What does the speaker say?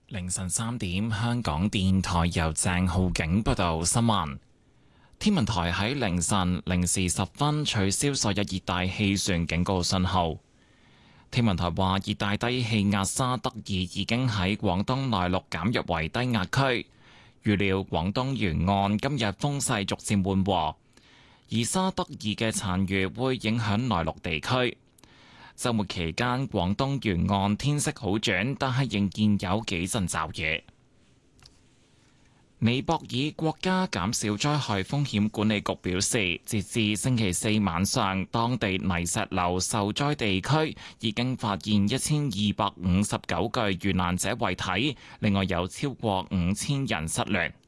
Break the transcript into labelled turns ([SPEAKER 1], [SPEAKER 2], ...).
[SPEAKER 1] 凌晨3點，香港電台由鄭浩景報道新聞。天文台喺凌晨0時10分取消所有熱帶氣旋警告信號。天文台話，熱帶低氣壓沙德爾已經喺廣東內陸減弱為低壓區，預料廣東沿岸今日風勢逐漸緩和，而沙德爾嘅殘餘會影響內陸地區。週末期間，廣東沿岸天色好轉，但係仍然有幾陣驟雨。尼泊爾國家減少災害風險管理局表示，截至星期四晚上，當地泥石流受災地區已經發現1259具遇難者遺體，另外有超過5000人失聯。